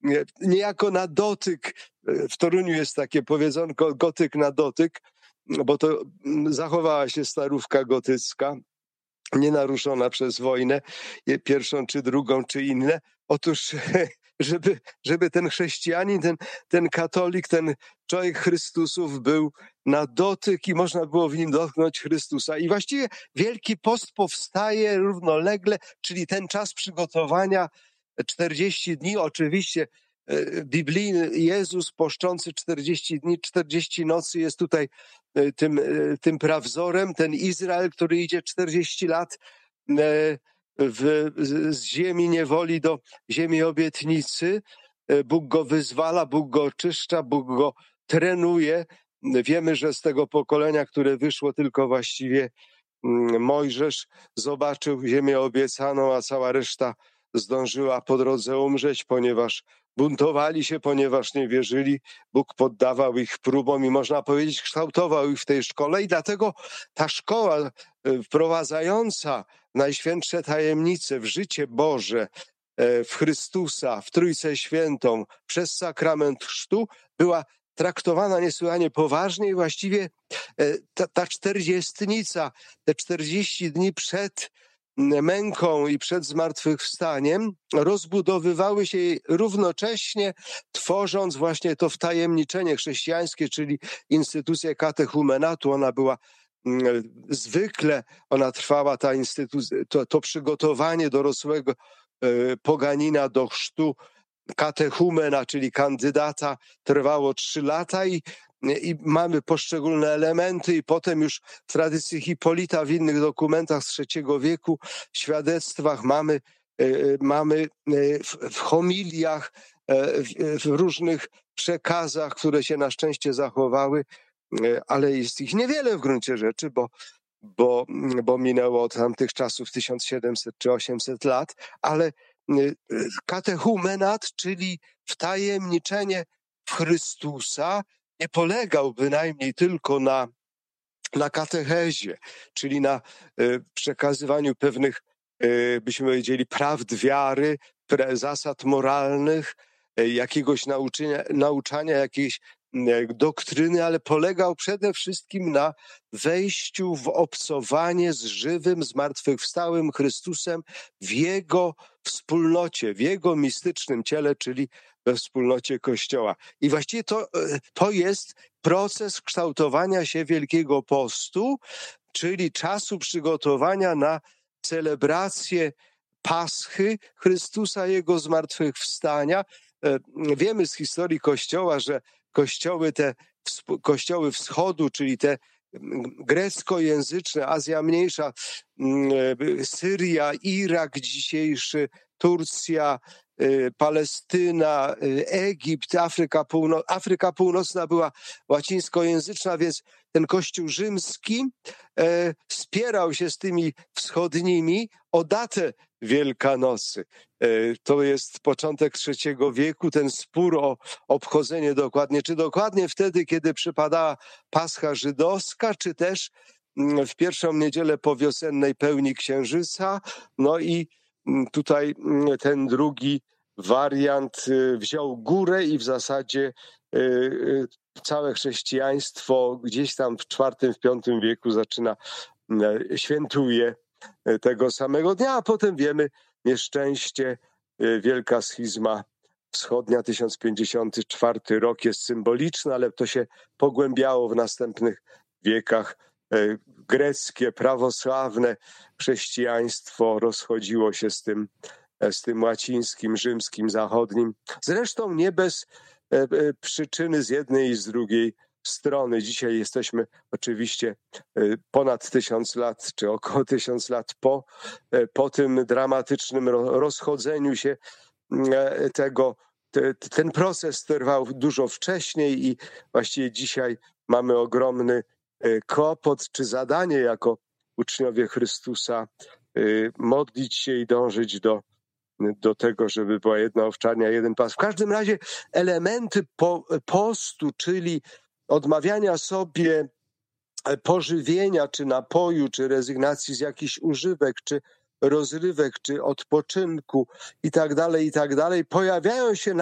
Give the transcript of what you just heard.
niejako na dotyk. W Toruniu jest takie powiedzonko gotyk na dotyk, bo to zachowała się starówka gotycka, nienaruszona przez wojnę, pierwszą czy drugą, czy inne. Otóż, żeby ten chrześcijanin, ten katolik, ten człowiek Chrystusów był na dotyk i można było w nim dotknąć Chrystusa. I właściwie Wielki Post powstaje równolegle, czyli ten czas przygotowania 40 dni, oczywiście biblijny Jezus poszczący 40 dni, 40 nocy jest tutaj tym prawzorem, ten Izrael, który idzie 40 lat z ziemi niewoli do ziemi obietnicy. Bóg go wyzwala, Bóg go oczyszcza, Bóg go trenuje. Wiemy, że z tego pokolenia, które wyszło, tylko właściwie Mojżesz zobaczył ziemię obiecaną, a cała reszta zdążyła po drodze umrzeć, ponieważ buntowali się, ponieważ nie wierzyli. Bóg poddawał ich próbom i można powiedzieć, kształtował ich w tej szkole i dlatego ta szkoła wprowadzająca najświętsze tajemnice w życie Boże, w Chrystusa, w Trójcę Świętą, przez sakrament chrztu była traktowana niesłychanie poważnie i właściwie ta czterdziestnica, te 40 dni przed męką i przed zmartwychwstaniem rozbudowywały się równocześnie, tworząc właśnie to wtajemniczenie chrześcijańskie, czyli instytucję katechumenatu. Ona była zwykle, ona trwała, ta instytucja, to przygotowanie dorosłego poganina do chrztu, katechumena, czyli kandydata, trwało 3 lata i mamy poszczególne elementy i potem już w tradycji Hipolita, w innych dokumentach z III wieku, świadectwach mamy w homiliach, w różnych przekazach, które się na szczęście zachowały, ale jest ich niewiele w gruncie rzeczy, bo minęło od tamtych czasów 1700 czy 800 lat, ale katechumenat, czyli wtajemniczenie w Chrystusa, nie polegał bynajmniej tylko na katechezie, czyli na przekazywaniu pewnych, byśmy powiedzieli, prawd wiary, zasad moralnych, jakiegoś nauczania jakiejś doktryny, ale polegał przede wszystkim na wejściu w obcowanie z żywym, zmartwychwstałym Chrystusem w Jego wspólnocie, w Jego mistycznym ciele, czyli we wspólnocie Kościoła. I właściwie to jest proces kształtowania się Wielkiego Postu, czyli czasu przygotowania na celebrację Paschy Chrystusa, Jego zmartwychwstania. Wiemy z historii Kościoła, że kościoły wschodu, czyli te greckojęzyczne, Azja Mniejsza, Syria, Irak dzisiejszy, Turcja, Palestyna, Egipt, Afryka Północna była łacińskojęzyczna, więc ten Kościół rzymski spierał się z tymi wschodnimi o datę Wielkanocy. To jest początek III wieku, ten spór o obchodzenie dokładnie, czy dokładnie wtedy, kiedy przypadała Pascha żydowska, czy też w pierwszą niedzielę po wiosennej pełni księżyca. No i tutaj ten drugi wariant wziął górę i w zasadzie całe chrześcijaństwo gdzieś tam w IV-V wieku świętuje tego samego dnia, a potem wiemy nieszczęście, wielka schizma wschodnia, 1054 rok jest symboliczny, ale to się pogłębiało w następnych wiekach. Greckie, prawosławne chrześcijaństwo rozchodziło się z tym łacińskim, rzymskim, zachodnim. Zresztą nie bez przyczyny z jednej i z drugiej strony. Dzisiaj jesteśmy oczywiście ponad 1000 lat, czy około 1000 lat po tym dramatycznym rozchodzeniu się tego. Ten proces trwał dużo wcześniej i właściwie dzisiaj mamy ogromny kłopot czy zadanie jako uczniowie Chrystusa modlić się i dążyć do tego, żeby była jedna owczarnia, jeden pas. W każdym razie elementy postu, czyli odmawiania sobie pożywienia, czy napoju, czy rezygnacji z jakichś używek, czy rozrywek, czy odpoczynku i tak dalej, pojawiają się